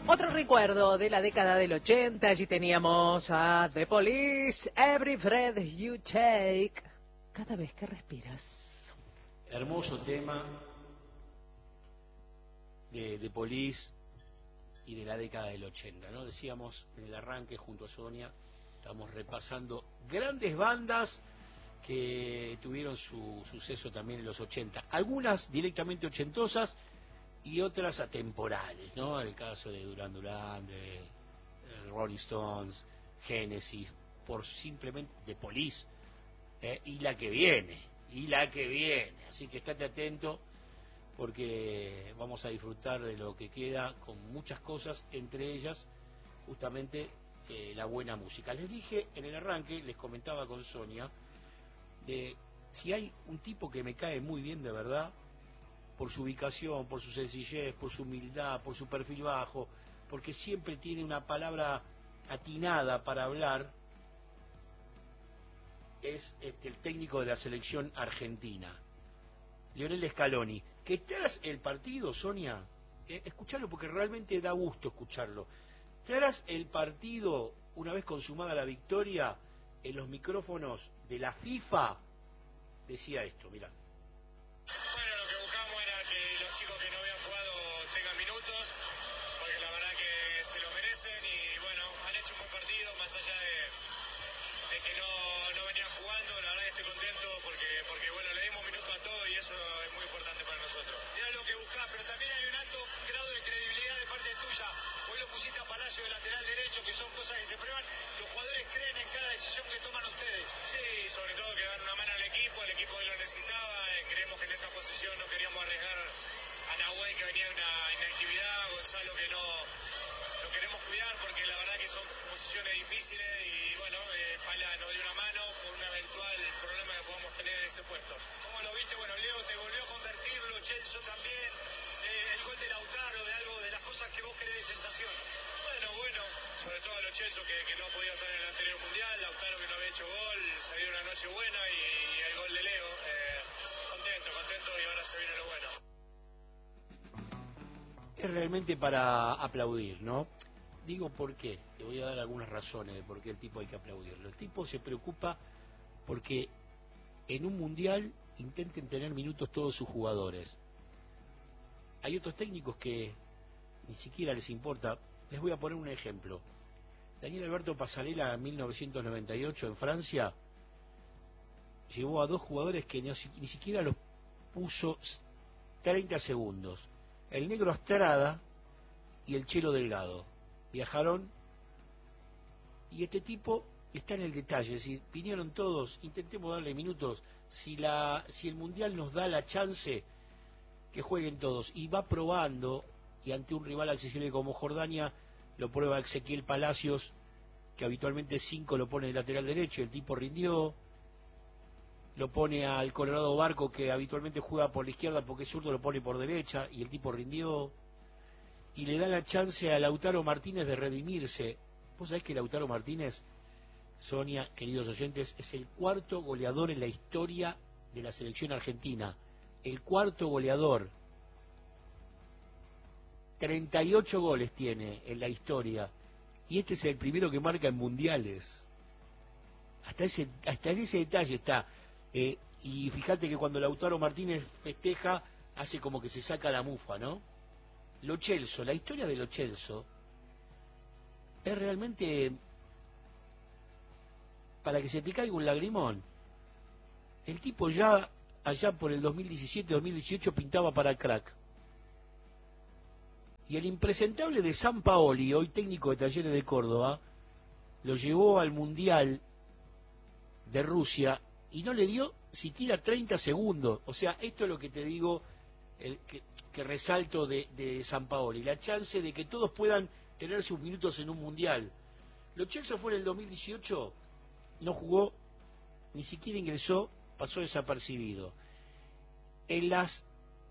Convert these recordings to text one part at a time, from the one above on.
Otro recuerdo de la década del 80, allí teníamos a The Police, Every Breath You Take, cada vez que respiras. Hermoso tema de Police y de la década del 80, ¿no? Decíamos en el arranque junto a Sonia, estamos repasando grandes bandas que tuvieron su suceso también en los 80, algunas directamente ochentosas y otras atemporales, ¿no? El caso de Duran Duran, de Rolling Stones, Genesis, por simplemente de Police, y la que viene, así que estate atento porque vamos a disfrutar de lo que queda con muchas cosas, entre ellas justamente la buena música. Les dije en el arranque, les comentaba con Sonia, de si hay un tipo que me cae muy bien de verdad, por su ubicación, por su sencillez, por su humildad, por su perfil bajo, porque siempre tiene una palabra atinada para hablar, es el técnico de la selección argentina, Lionel Scaloni, que tras el partido, Sonia, escucharlo porque realmente da gusto escucharlo, tras el partido, una vez consumada la victoria, en los micrófonos de la FIFA, decía esto, mirá. Bueno, lo que buscamos era que los chicos que no habían jugado tengan minutos, porque la verdad que se lo merecen y bueno, han hecho un buen partido, más allá de que no venían jugando, la verdad que estoy contento porque bueno, le dimos minutos a todos y eso es muy importante para nosotros. Era lo que buscás, pero también hay un alto grado de credibilidad de parte tuya. Hoy lo pusiste a Palacio de lateral derecho, que son cosas que se prueban. Los jugadores creen en cada decisión que toman ustedes. Sí, sobre todo que dan una mano al equipo, el equipo hoy lo necesitaba, creemos que en esa posición no queríamos arriesgar a Nahuel que venía de una inactividad, a Gonzalo que no lo queremos cuidar porque la verdad que son posiciones difíciles y bueno, Pala nos dio una mano por un eventual problema que podamos tener en ese puesto. ¿Cómo lo viste? Bueno, Leo te volvió a convertirlo, Chelsea también, el gol de Lautaro, de algo de las cosas que vos querés de sensación. Bueno, sobre todo los Chelsea que no podía estar en el anterior mundial, Lautaro que no había hecho gol, se dio una noche buena y el gol de Leo, contento y ahora se viene lo bueno. Es realmente para aplaudir, ¿no? Digo por qué, te voy a dar algunas razones de por qué el tipo hay que aplaudirlo. El tipo se preocupa porque en un mundial intenten tener minutos todos sus jugadores. Hay otros técnicos que ni siquiera les importa. Les voy a poner un ejemplo. Daniel Alberto Pasarela en 1998 en Francia llevó a dos jugadores que ni siquiera los puso 30 segundos. El negro Astrada y el Chelo Delgado. Viajaron y este tipo está en el detalle, es decir, vinieron todos, intentemos darle minutos, si el mundial nos da la chance, que jueguen todos, y va probando, y ante un rival accesible como Jordania, lo prueba Ezequiel Palacios, que habitualmente 5 lo pone de lateral derecho, el tipo rindió, lo pone al Colorado Barco, que habitualmente juega por la izquierda porque es zurdo, lo pone por derecha, y el tipo rindió, y le da la chance a Lautaro Martínez de redimirse. ¿Vos sabés que Lautaro Martínez, Sonia, queridos oyentes, es el cuarto goleador en la historia de la selección argentina? El cuarto goleador. 38 goles tiene en la historia. Y este es el primero que marca en mundiales. Hasta ese detalle está. Y fíjate que cuando Lautaro Martínez festeja, hace como que se saca la mufa, ¿no? Lo Celso, la historia de Lo Celso es realmente para que se te caiga un lagrimón. El tipo ya allá por el 2017-2018 pintaba para crack. Y el impresentable de Sampaoli, hoy técnico de Talleres de Córdoba, lo llevó al Mundial de Rusia y no le dio siquiera 30 segundos. O sea, esto es lo que te digo, que resalto de Sampaoli, la chance de que todos puedan tener sus minutos en un Mundial. Lo Chelsea fue en el 2018, no jugó, ni siquiera ingresó, pasó desapercibido. En las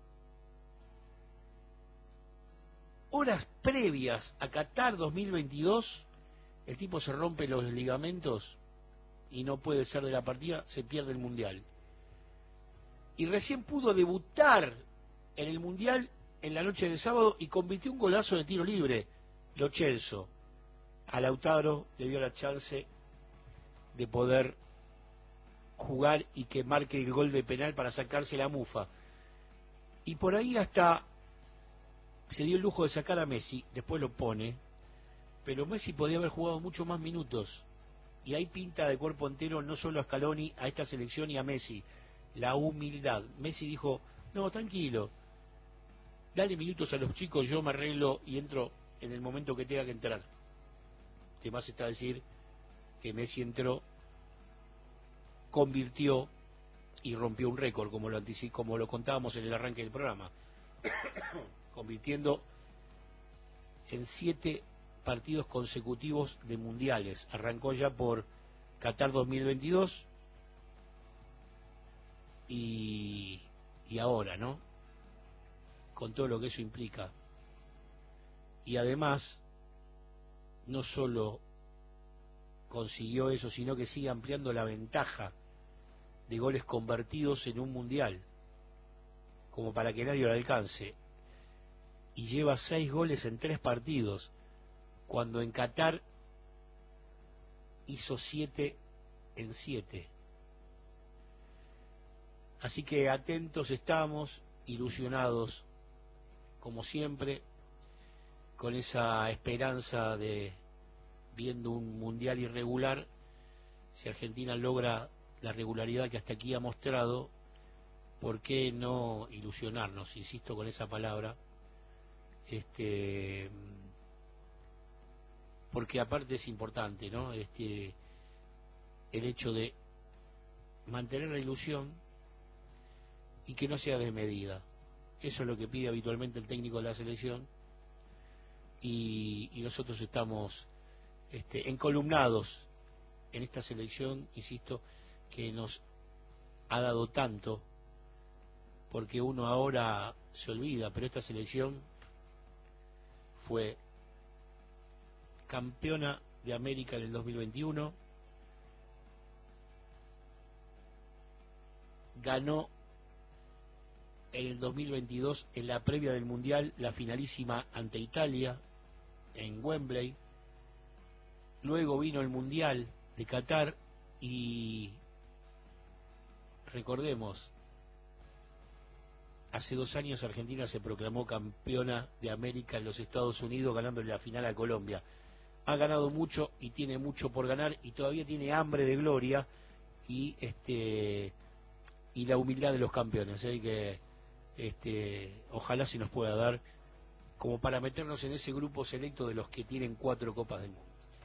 horas previas a Qatar 2022, el tipo se rompe los ligamentos y no puede ser de la partida, se pierde el Mundial. Y recién pudo debutar en el Mundial en la noche de sábado y convirtió un golazo de tiro libre. Lo Celso a Lautaro le dio la chance de poder jugar y que marque el gol de penal para sacarse la mufa. Y por ahí hasta se dio el lujo de sacar a Messi, después lo pone, pero Messi podía haber jugado mucho más minutos. Y hay pinta de cuerpo entero no solo a Scaloni, a esta selección y a Messi. La humildad. Messi dijo, no, tranquilo, dale minutos a los chicos, yo me arreglo y entro en el momento que tenga que entrar. Además está a decir que Messi entró, convirtió y rompió un récord, como lo contábamos en el arranque del programa, convirtiendo en 7 partidos consecutivos de mundiales. Arrancó ya por Qatar 2022 y ahora, ¿no? Con todo lo que eso implica. Y además, no solo consiguió eso, sino que sigue ampliando la ventaja de goles convertidos en un mundial, como para que nadie lo alcance. Y lleva 6 goles en 3 partidos, cuando en Qatar hizo 7 en 7. Así que atentos estamos, ilusionados, como siempre, con esa esperanza de, viendo un mundial irregular, si Argentina logra la regularidad que hasta aquí ha mostrado, ¿por qué no ilusionarnos? Insisto con esa palabra, porque aparte es importante, ¿no? El hecho de mantener la ilusión y que no sea desmedida. Eso es lo que pide habitualmente el técnico de la selección, y nosotros estamos encolumnados en esta selección, insisto, que nos ha dado tanto, porque uno ahora se olvida, pero esta selección fue campeona de América en el 2021, ganó en el 2022 en la previa del Mundial la finalísima ante Italia en Wembley, luego vino el Mundial de Qatar y recordemos, hace 2 años Argentina se proclamó campeona de América en los Estados Unidos, ganándole la final a Colombia. Ha ganado mucho y tiene mucho por ganar y todavía tiene hambre de gloria y la humildad de los campeones. Así que ojalá se nos pueda dar como para meternos en ese grupo selecto de los que tienen 4 Copas del Mundo.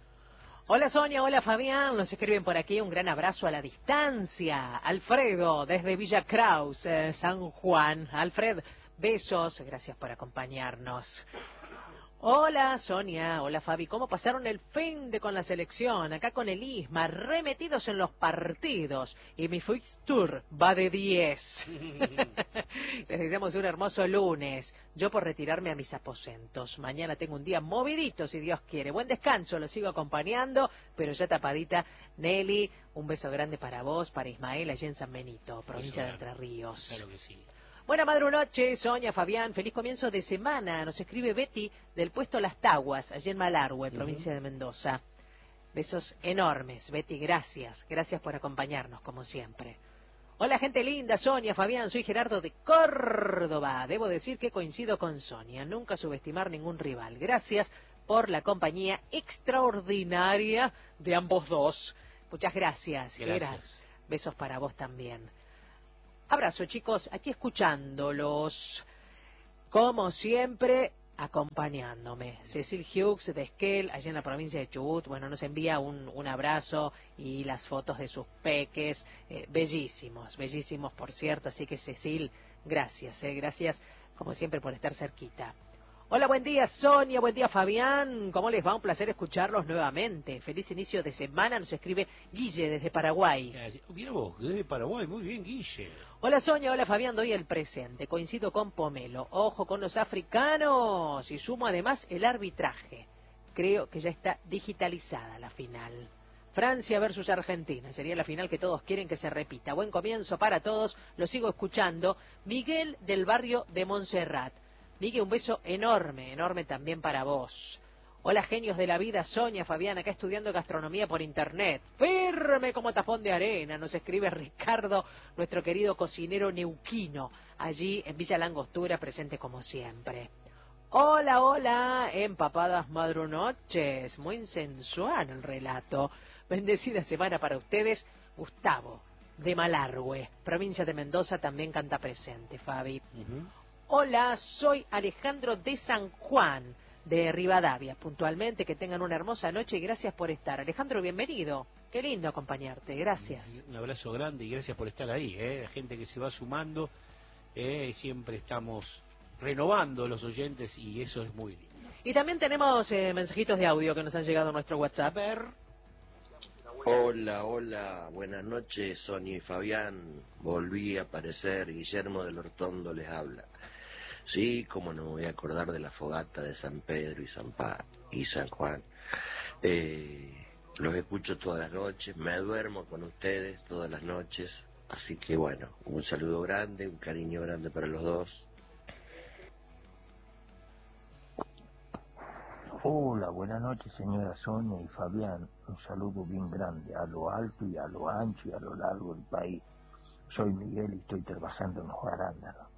Hola Sonia, hola Fabián, nos escriben por aquí, un gran abrazo a la distancia. Alfredo, desde Villa Kraus, San Juan. Alfred, besos, gracias por acompañarnos. Hola Sonia, hola Fabi, ¿cómo pasaron el fin de con la selección? Acá con el Isma, remetidos en los partidos, y mi fixture va de 10. Les deseamos un hermoso lunes, yo por retirarme a mis aposentos. Mañana tengo un día movidito, si Dios quiere. Buen descanso, lo sigo acompañando, pero ya tapadita. Nelly, un beso grande para vos, para Ismael, allí en San Benito, provincia de Entre Ríos. Claro que sí. Buena madrunoche, Sonia, Fabián, feliz comienzo de semana. Nos escribe Betty del puesto Las Taguas, allí en Malargüe, provincia de Mendoza. Besos enormes, Betty, gracias. Gracias por acompañarnos, como siempre. Hola, gente linda, Sonia, Fabián, soy Gerardo de Córdoba. Debo decir que coincido con Sonia, nunca subestimar ningún rival. Gracias por la compañía extraordinaria de ambos dos. Muchas gracias, Gerard. Besos para vos también. Abrazo, chicos, aquí escuchándolos, como siempre, acompañándome. Cecil Hughes de Esquel, allá en la provincia de Chubut, bueno, nos envía un abrazo y las fotos de sus peques, bellísimos, bellísimos, por cierto, así que Cecil, gracias, gracias, como siempre, por estar cerquita. Hola, buen día Sonia, buen día Fabián, ¿cómo les va? Un placer escucharlos nuevamente. Feliz inicio de semana, nos escribe Guille desde Paraguay. Mira vos, desde Paraguay, muy bien Guille. Hola Sonia, hola Fabián, doy el presente, coincido con Pomelo, ojo con los africanos y sumo además el arbitraje. Creo que ya está digitalizada la final. Francia versus Argentina, sería la final que todos quieren que se repita. Buen comienzo para todos, lo sigo escuchando. Miguel del barrio de Montserrat. Miguel, un beso enorme, enorme también para vos. Hola, genios de la vida, Sonia, Fabián, acá estudiando gastronomía por internet. Firme como tapón de arena, nos escribe Ricardo, nuestro querido cocinero neuquino, allí en Villa Langostura, presente como siempre. Hola, hola, empapadas madrunoches, muy sensual el relato. Bendecida semana para ustedes. Gustavo, de Malargüe, provincia de Mendoza, también canta presente, Fabi. Hola, soy Alejandro de San Juan, de Rivadavia, puntualmente, que tengan una hermosa noche y gracias por estar. Alejandro, bienvenido, qué lindo acompañarte, gracias. Un abrazo grande y gracias por estar ahí, gente que se va sumando, siempre estamos renovando los oyentes y eso es muy lindo. Y también tenemos mensajitos de audio que nos han llegado a nuestro WhatsApp. A ver. Hola, hola, buenas noches, Sonia y Fabián. Volví a aparecer, Guillermo del Hortondo les habla. Sí, cómo no me voy a acordar de la fogata de San Pedro y San Juan. Los escucho todas las noches, me duermo con ustedes todas las noches. Así que bueno, un saludo grande, un cariño grande para los dos. Hola, buenas noches, señora Sonia y Fabián. Un saludo bien grande a lo alto y a lo ancho y a lo largo del país. Soy Miguel y estoy trabajando en los arándanos.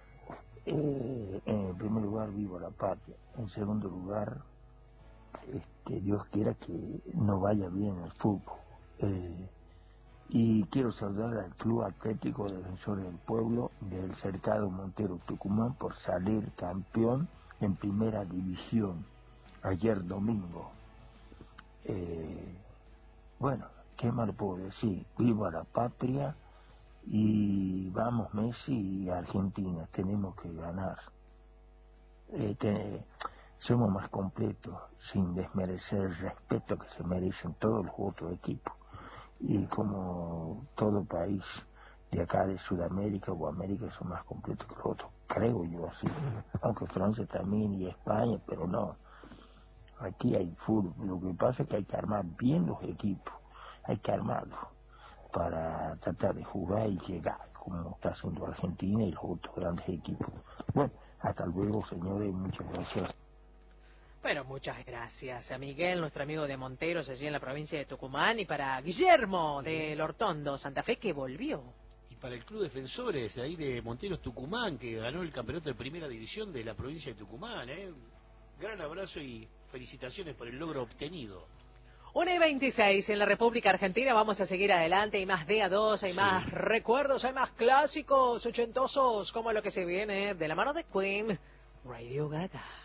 En primer lugar, vivo la patria. En segundo lugar, Dios quiera que no vaya bien el fútbol. Y quiero saludar al Club Atlético Defensores del Pueblo del Cercado Montero Tucumán por salir campeón en primera división ayer domingo. Bueno, ¿qué más puedo decir? Viva la patria y vamos Messi y Argentina, tenemos que ganar. Somos más completos, sin desmerecer el respeto que se merecen todos los otros equipos. Y como todo país de acá de Sudamérica o América son más completos que los otros, creo yo así. Aunque Francia también y España, pero no. Aquí hay fútbol, lo que pasa es que hay que armar bien los equipos, hay que armarlos para tratar de jugar y llegar, como está haciendo Argentina y los otros grandes equipos. Bueno, hasta luego, señores, muchas gracias. Bueno, muchas gracias a Miguel, nuestro amigo de Monteros, allí en la provincia de Tucumán, y para Guillermo del Hortondo, Santa Fe, que volvió. Y para el Club Defensores, ahí de Monteros Tucumán, que ganó el campeonato de primera división de la provincia de Tucumán, Gran abrazo y felicitaciones por el logro obtenido. 1:26 en la República Argentina, vamos a seguir adelante, hay más DA2, hay más recuerdos, hay más clásicos ochentosos, como lo que se viene de la mano de Queen, Radio Gaga.